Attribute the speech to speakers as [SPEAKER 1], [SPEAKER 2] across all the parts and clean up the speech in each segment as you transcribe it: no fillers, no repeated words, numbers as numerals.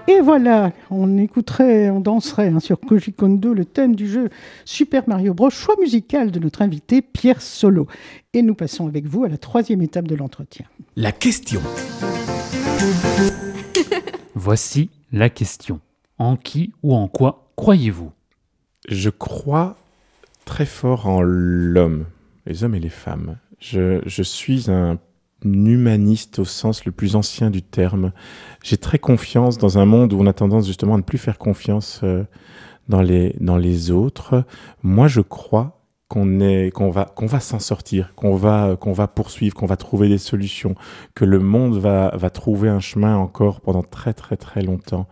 [SPEAKER 1] Et voilà, on danserait sur Koji Kondo le thème du jeu Super Mario Bros. Choix musical de notre invité Pierre Solo. Et nous passons avec vous à la troisième étape de l'entretien.
[SPEAKER 2] La question.
[SPEAKER 3] Voici la question. En qui ou en quoi croyez-vous ?
[SPEAKER 4] Je crois très fort en l'homme, les hommes et les femmes. Je suis un humaniste au sens le plus ancien du terme. J'ai très confiance dans un monde où on a tendance justement à ne plus faire confiance dans les autres. Moi, je crois qu'on va s'en sortir, qu'on va poursuivre, qu'on va trouver des solutions, que le monde va trouver un chemin encore pendant très très très longtemps.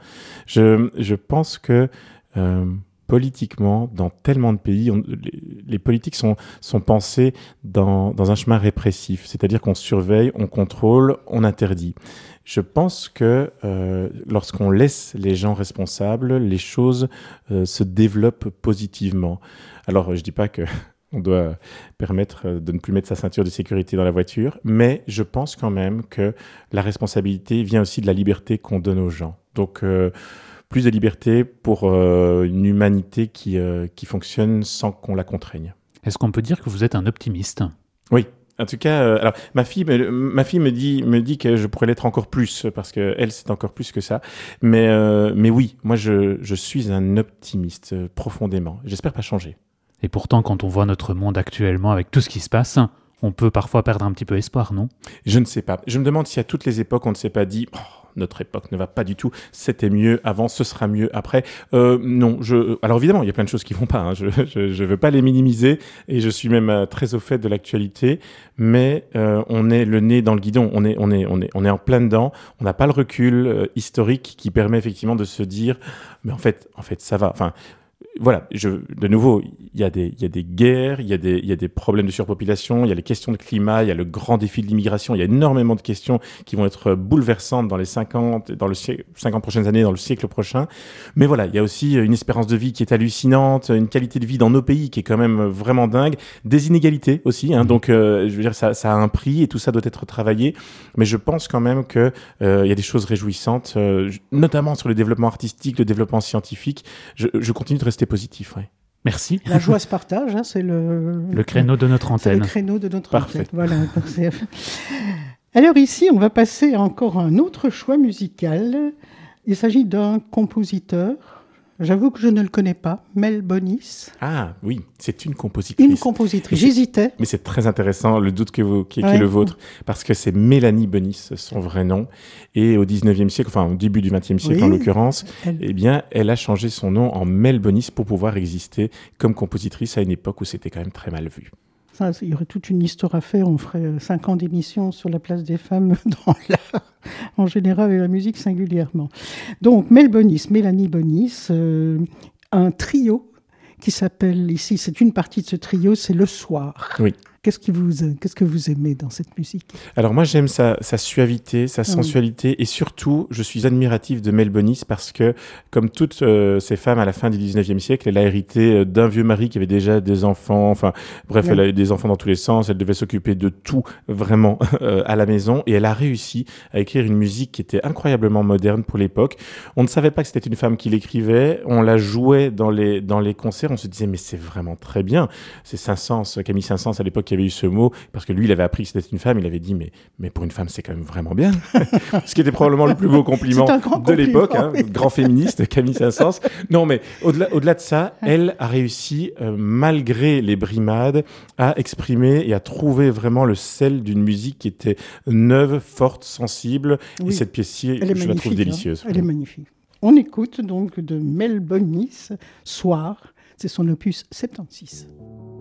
[SPEAKER 4] Je pense que politiquement, dans tellement de pays, les politiques sont pensées dans un chemin répressif, c'est-à-dire qu'on surveille, on contrôle, on interdit. Je pense que lorsqu'on laisse les gens responsables, les choses se développent positivement. Alors, je dis pas que on doit permettre de ne plus mettre sa ceinture de sécurité dans la voiture, mais je pense quand même que la responsabilité vient aussi de la liberté qu'on donne aux gens. Donc, plus de liberté pour une humanité qui fonctionne sans qu'on la contraigne.
[SPEAKER 3] Est-ce qu'on peut dire que vous êtes un optimiste ?
[SPEAKER 4] Oui. En tout cas, alors ma fille me dit que je pourrais l'être encore plus parce que elle c'est encore plus que ça. Mais oui, moi je suis un optimiste profondément. J'espère pas changer.
[SPEAKER 3] Et pourtant, quand on voit notre monde actuellement avec tout ce qui se passe, on peut parfois perdre un petit peu espoir, non ?
[SPEAKER 4] Je ne sais pas. Je me demande si à toutes les époques on ne s'est pas dit notre époque ne va pas du tout, c'était mieux avant, ce sera mieux après. Non, alors évidemment, il y a plein de choses qui vont pas, hein. Je veux pas les minimiser et je suis même très au fait de l'actualité, mais on est le nez dans le guidon, on est en plein dedans, on n'a pas le recul historique qui permet effectivement de se dire mais en fait ça va. Enfin, voilà, de nouveau, il y a des guerres, il y a des problèmes de surpopulation, il y a les questions de climat, il y a le grand défi de l'immigration, il y a énormément de questions qui vont être bouleversantes dans les 50 prochaines années, dans le siècle prochain. Mais voilà, il y a aussi une espérance de vie qui est hallucinante, une qualité de vie dans nos pays qui est quand même vraiment dingue, des inégalités aussi, hein, donc je veux dire, ça a un prix et tout ça doit être travaillé. Mais je pense quand même que il y a des choses réjouissantes, notamment sur le développement artistique, le développement scientifique. Je continue de rester positif, ouais.
[SPEAKER 3] Merci.
[SPEAKER 1] La joie se partage, hein, c'est
[SPEAKER 3] le créneau de notre antenne.
[SPEAKER 1] C'est le créneau de notre
[SPEAKER 4] Parfait.
[SPEAKER 1] antenne. Voilà. Alors ici, on va passer encore à un autre choix musical. Il s'agit d'un compositeur. J'avoue que je ne le connais pas, Mel Bonis.
[SPEAKER 4] Ah oui, c'est une compositrice.
[SPEAKER 1] Une compositrice, j'hésitais.
[SPEAKER 4] Mais c'est très intéressant, le doute qui est le vôtre, parce que c'est Mélanie Bonis, son vrai nom. Et au 19e siècle, enfin au début du 20e siècle en l'occurrence, eh bien, elle a changé son nom en Mel Bonis pour pouvoir exister comme compositrice à une époque où c'était quand même très mal vu.
[SPEAKER 1] Ça, il y aurait toute une histoire à faire. On ferait 5 ans d'émission sur la place des femmes dans l'art, en général, et la musique singulièrement. Donc, Mélanie Bonis, un trio qui s'appelle ici, c'est une partie de ce trio, c'est Le Soir.
[SPEAKER 4] Oui.
[SPEAKER 1] Qu'est-ce que vous aimez dans cette musique ?
[SPEAKER 4] Alors moi, j'aime sa suavité, sa sensualité, et surtout, je suis admiratif de Mel Bonis parce que, comme toutes ces femmes à la fin du 19e siècle, elle a hérité d'un vieux mari qui avait déjà des enfants, enfin bref, elle a eu des enfants dans tous les sens, elle devait s'occuper de tout vraiment à la maison, et elle a réussi à écrire une musique qui était incroyablement moderne pour l'époque. On ne savait pas que c'était une femme qui l'écrivait, on la jouait dans les concerts, on se disait mais c'est vraiment très bien. C'est Saint-Saëns, Camille Saint-Saëns à l'époque qui avait eu ce mot, parce que lui, il avait appris que c'était une femme, il avait dit, mais pour une femme, c'est quand même vraiment bien. Ce qui était probablement le plus beau compliment de l'époque, hein, oui. Grand féministe, Camille Saint-Saëns. Non, mais au-delà de ça, elle a réussi, malgré les brimades, à exprimer et à trouver vraiment le sel d'une musique qui était neuve, forte, sensible. Oui. Et cette pièce-ci, je la trouve délicieuse.
[SPEAKER 1] Elle est magnifique. On écoute donc de Mel Bonis, Soir, c'est son opus 76.